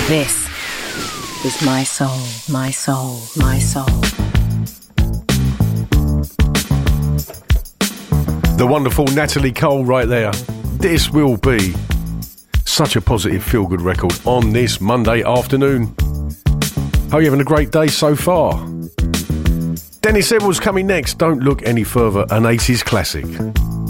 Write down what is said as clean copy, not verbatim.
This is my soul, my soul, my soul. The wonderful Natalie Cole right there. This will be such a positive feel-good record on this Monday afternoon. Hope you're having a great day so far. Dennis Edwards coming next. Don't look any further, an 80s classic.